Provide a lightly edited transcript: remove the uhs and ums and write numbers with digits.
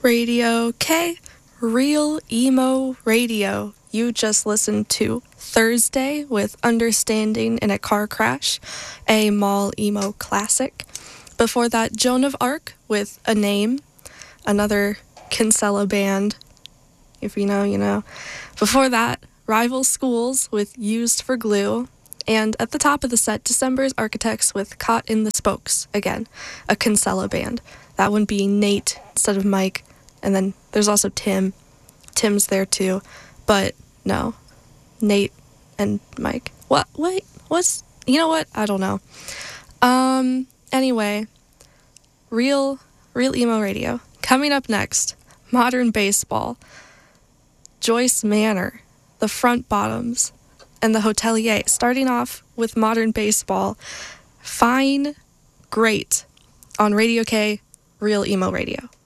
Radio K, Real Emo Radio. You just listened to Thursday with Understanding in a Car Crash, a mall emo classic. Before that, Joan of Arc with A Name, another Kinsella band. If you know, you know. Before that, Rival Schools with Used for Glue. And at the top of the set, December's Architects with Caught in the Spokes. Again, a Kinsella band. That one being Nate instead of Mike. And then there's also Tim. Tim's there too. But no, Nate and Mike. What? Wait, what's... You know what? I don't know. Anyway, Real Emo Radio. Coming up next, Modern Baseball. Joyce Manor, The Front Bottoms, and The Hotelier. Starting off with Modern Baseball. Fine, Great on Radio K, Real Emo Radio.